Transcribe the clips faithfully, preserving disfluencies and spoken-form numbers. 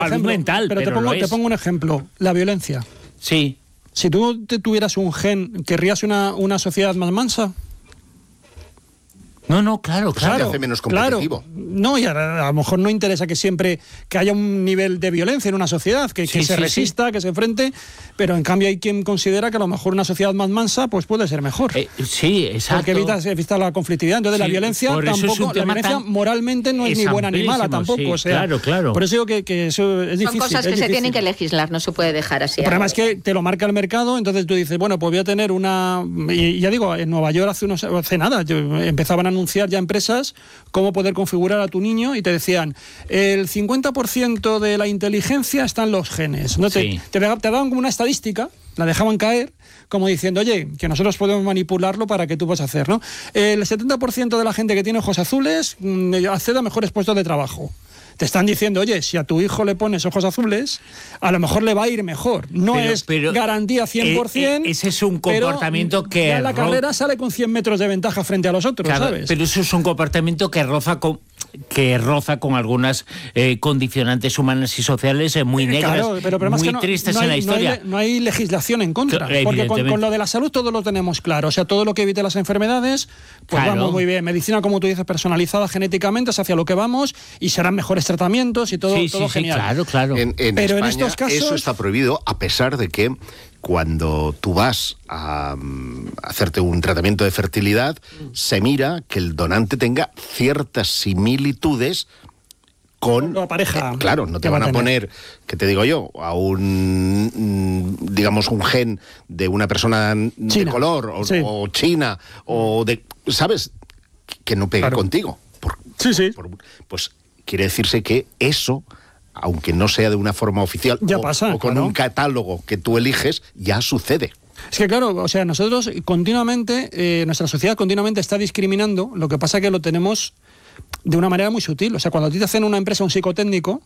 salud mental, pero, pero te, pongo, lo te es. pongo un ejemplo, la violencia. Sí. Si tú te tuvieras un gen, ¿querrías una, una sociedad más mansa? No, no, claro, claro. Claro, hace menos competitivo. Claro. No, y a, a lo mejor no interesa que siempre que haya un nivel de violencia en una sociedad, que, Sí, que se sí, resista, sí. que se enfrente, pero en cambio hay quien considera que a lo mejor una sociedad más mansa pues puede ser mejor. Eh, sí, exacto. Porque evitas, evitas la conflictividad. Entonces Sí, la violencia por eso es un tampoco, la tema violencia tan- moralmente no es, es ni buena ni mala amplísimo, tampoco. sí, O sea, claro, claro. Por eso digo que, que eso es difícil. Son cosas que es se difícil. tienen que legislar, no se puede dejar así. El problema es que te lo marca el mercado, entonces tú dices, bueno, pues voy a tener una... Y ya digo, en Nueva York hace, unos, hace nada, yo- empezaban a anunciar ya empresas cómo poder configurar a tu niño y te decían, el cincuenta por ciento de la inteligencia está en los genes. ¿No? Sí. Te, te, te daban como una estadística, la dejaban caer, como diciendo, oye, que nosotros podemos manipularlo para que tú puedas hacer, ¿no? El setenta por ciento de la gente que tiene ojos azules mm, accede a mejores puestos de trabajo. Te están diciendo, oye, si a tu hijo le pones ojos azules, a lo mejor le va a ir mejor. No Pero- es pero, garantía cien por ciento. eh, eh, ese es un comportamiento pero que ya en la ro- carrera sale con cien metros de ventaja frente a los otros, Claro, ¿sabes? pero eso es un comportamiento que roza con que roza con algunas eh, condicionantes humanas y sociales eh, muy negras, Claro, pero el problema es muy que no- tristes no hay, en la historia. No hay, no hay legislación en contra. Claro, Porque con, evidentemente. con lo de la salud todo lo tenemos claro. O sea, todo lo que evite las enfermedades, pues Claro. vamos muy bien. Medicina, como tú dices, personalizada genéticamente, es hacia lo que vamos y serán mejores tratamientos y todo, sí, todo sí, sí, genial. claro, claro. En, en Pero en España estos casos- eso está prohibido, a pesar de que cuando tú vas a um, hacerte un tratamiento de fertilidad, se mira que el donante tenga ciertas similitudes con... Con la pareja Eh, claro, no te que va van a a tener. poner, que te digo yo, a un, mm, digamos, un gen de una persona de China. color, o, Sí. o china, o de... ¿Sabes? Que no pegue Claro. contigo. Por- Sí, sí. por- pues quiere decirse que eso, aunque no sea de una forma oficial Ya o, pasa, o con claro. un catálogo que tú eliges, ya sucede. Es que claro, o sea, nosotros continuamente, eh, nuestra sociedad continuamente está discriminando, lo que pasa que lo tenemos de una manera muy sutil. O sea, cuando a ti te hacen una empresa un psicotécnico,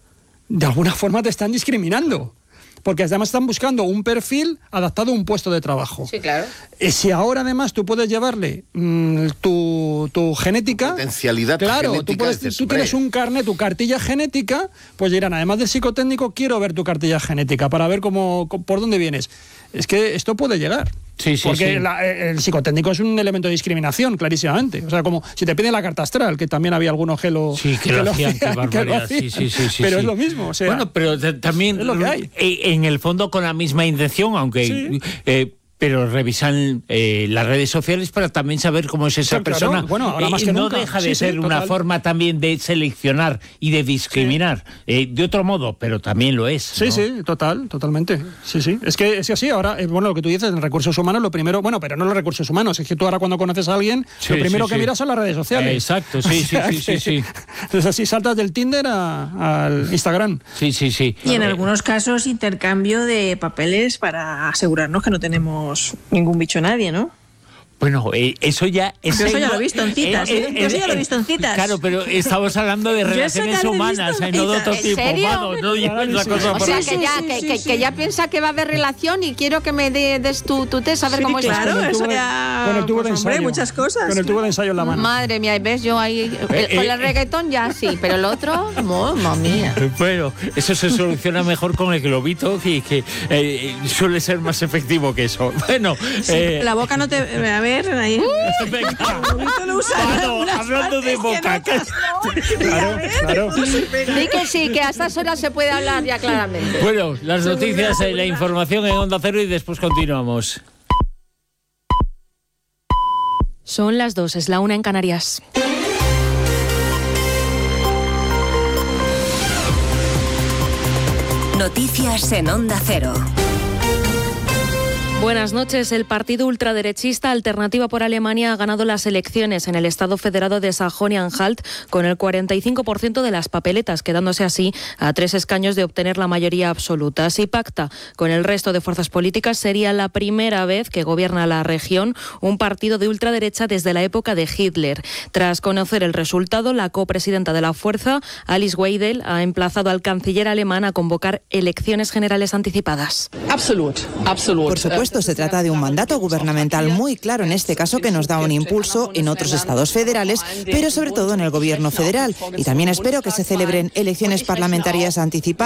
de alguna forma te están discriminando. Porque además están buscando un perfil adaptado a un puesto de trabajo. Sí, claro. Y si ahora además tú puedes llevarle mmm, tu, tu genética... Potencialidad Claro, genética, tú, puedes, dices, tú tienes hombre. un carnet, tu cartilla genética, pues dirán, además del psicotécnico, quiero ver tu cartilla genética para ver cómo, cómo- por dónde vienes. Es que esto puede llegar. Sí, sí, Porque sí. la- el psicotécnico es un elemento de discriminación, clarísimamente. O sea, como si te piden la carta astral, que también había algunos que lo, Sí, que, lo hacían, qué que lo barbaridad. Sí, hacían. sí, sí, sí, Pero sí. es lo mismo. O sea, bueno, pero t- también es lo que hay. eh, en el fondo con la misma intención, aunque Sí. eh, pero revisan eh, las redes sociales para también saber cómo es esa Sí, claro. persona. Bueno, ahora más que no nunca. deja de Sí, sí, ser una total. forma también de seleccionar y de discriminar eh, de otro modo, pero también lo es. Sí, ¿no? sí, total, totalmente. Sí, sí. Es que es así. Ahora, eh, bueno, lo que tú dices en recursos humanos, lo primero, bueno, pero no los recursos humanos, es que tú ahora cuando conoces a alguien, Sí, lo primero sí, que sí. miras son las redes sociales. Exacto, sí, O sea sí, sí, sí, que- sí. Entonces así saltas del Tinder a- al Instagram. Sí, sí, sí. Y en Eh, algunos casos intercambio de papeles para asegurarnos que no tenemos ningún bicho nadie, ¿no? Bueno, eh, eso ya... Yo eso ya no- lo he visto en citas, ¿eh? Yo eso ya lo he visto en citas. Claro, pero estamos hablando de Yo eso relaciones ya lo he visto humanas, en eh, no de otro citas. tipo. ¿En serio? Mano, no lleves la Sí, cosa O por sea, ahí. que ya, sí, que, sí, que- sí. que ya piensa que va a haber relación y quiero que me de- des tu, tu test a ver Sí, cómo es esto. claro, Con el eso tubo de- ya... con el tubo de pues, hombre, ensayo. muchas cosas. Con el tubo de ensayo en la mano. Madre mía, ¿ves? Yo ahí, el- con el reggaetón ya sí, pero el otro, mamma mía. Bueno, eso se soluciona mejor con el globito, que, que eh, suele ser más efectivo que eso. Bueno, eh, La boca no te... A ver, ahí... venga, Esto lo usan Mano, unas hablando de partes y en boca, otras no. Claro, claro. Di que sí, que a estas horas se puede hablar ya claramente. bueno, las noticias y la información en Onda Cero y después continuamos. Son las dos, es la una en Canarias. Noticias en Onda Cero. Buenas noches. El partido ultraderechista Alternativa por Alemania ha ganado las elecciones en el Estado Federado de Sajonia-Anhalt con el cuarenta y cinco por ciento de las papeletas, quedándose así a tres escaños de obtener la mayoría absoluta. Si pacta con el resto de fuerzas políticas, sería la primera vez que gobierna la región un partido de ultraderecha desde la época de Hitler. Tras conocer el resultado, la copresidenta de la fuerza, Alice Weidel, ha emplazado al canciller alemán a convocar elecciones generales anticipadas. Absolut, absolut. Por supuesto, se trata de un mandato gubernamental muy claro en este caso que nos da un impulso en otros estados federales, pero sobre todo en el gobierno federal. Y también espero que se celebren elecciones parlamentarias anticipadas